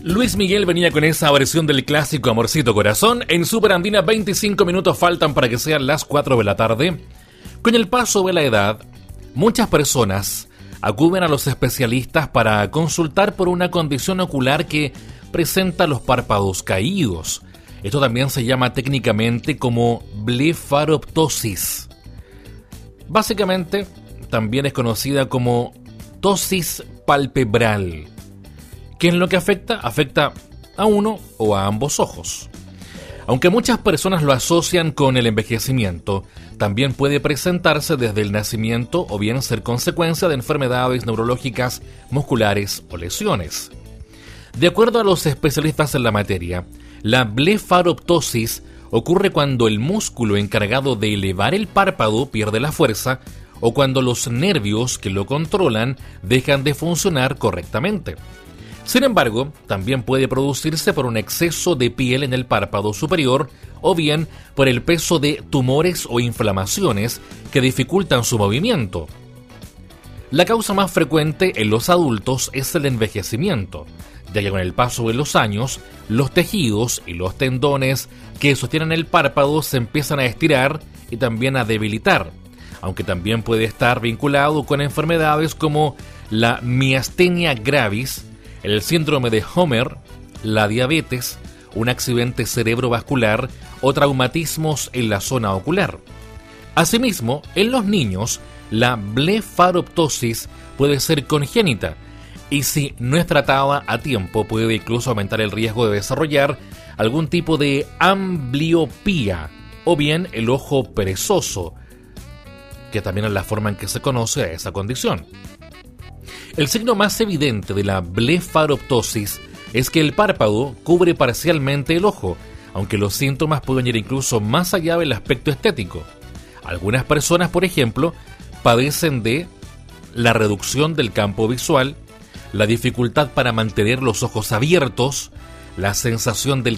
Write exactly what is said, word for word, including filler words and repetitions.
Luis Miguel venía con esa versión del clásico Amorcito Corazón. En Super Andina, veinticinco minutos faltan para que sean las cuatro de la tarde. Con el paso de la edad, muchas personas acuden a los especialistas para consultar por una condición ocular que presenta los párpados caídos. Esto también se llama técnicamente como blefaroptosis. Básicamente, también es conocida como ptosis palpebral. ¿Qué es lo que afecta? Afecta a uno o a ambos ojos. Aunque muchas personas lo asocian con el envejecimiento, también puede presentarse desde el nacimiento o bien ser consecuencia de enfermedades neurológicas, musculares o lesiones. De acuerdo a los especialistas en la materia, la blefaroptosis ocurre cuando el músculo encargado de elevar el párpado pierde la fuerza o cuando los nervios que lo controlan dejan de funcionar correctamente. Sin embargo, también puede producirse por un exceso de piel en el párpado superior o bien por el peso de tumores o inflamaciones que dificultan su movimiento. La causa más frecuente en los adultos es el envejecimiento, ya que con el paso de los años, los tejidos y los tendones que sostienen el párpado se empiezan a estirar y también a debilitar, aunque también puede estar vinculado con enfermedades como la miastenia gravis, el síndrome de Homer, la diabetes, un accidente cerebrovascular o traumatismos en la zona ocular. Asimismo, en los niños, la blefaroptosis puede ser congénita y si no es tratada a tiempo puede incluso aumentar el riesgo de desarrollar algún tipo de ambliopía o bien el ojo perezoso, que también es la forma en que se conoce a esa condición. El signo más evidente de la blefaroptosis es que el párpado cubre parcialmente el ojo, aunque los síntomas pueden ir incluso más allá del aspecto estético. Algunas personas, por ejemplo, padecen de la reducción del campo visual, la dificultad para mantener los ojos abiertos, la sensación del